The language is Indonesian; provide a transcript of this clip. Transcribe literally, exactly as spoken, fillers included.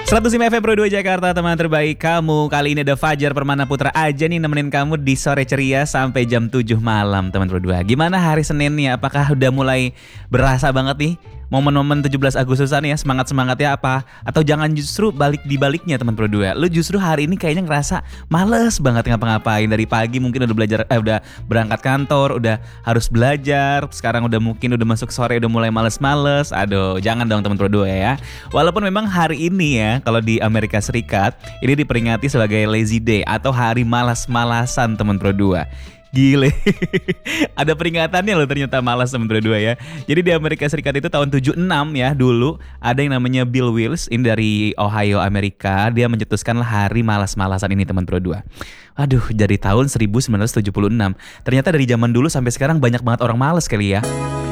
seratus lima F M Pro dua Jakarta, teman terbaik kamu. Kali ini ada Fajar Permana Putra aja nih nemenin kamu di sore ceria sampai jam tujuh malam, teman Pro dua. Gimana hari Seninnya? Apakah udah mulai berasa banget nih momen-momen tujuh belas Agustusan ya, semangat-semangatnya apa? Atau jangan justru balik di baliknya, teman Pro dua. Lu justru hari ini kayaknya ngerasa males banget ngapa-ngapain. Dari pagi mungkin udah belajar eh udah berangkat kantor, udah harus belajar. Sekarang udah mungkin udah masuk sore udah mulai males-males. Aduh, jangan dong teman Pro dua ya. Walaupun memang hari ini ya, kalau di Amerika Serikat ini diperingati sebagai Lazy Day atau hari malas-malasan, teman Pro dua. Gile. Ada peringatannya loh ternyata, malas teman Pro dua ya. Jadi di Amerika Serikat itu tahun tujuh puluh enam ya, dulu ada yang namanya Bill Wills, ini dari Ohio, Amerika. Dia mencetuskan hari malas-malasan ini, teman Pro dua. Aduh, dari tahun seribu sembilan ratus tujuh puluh enam. Ternyata dari zaman dulu sampai sekarang banyak banget orang malas kali ya.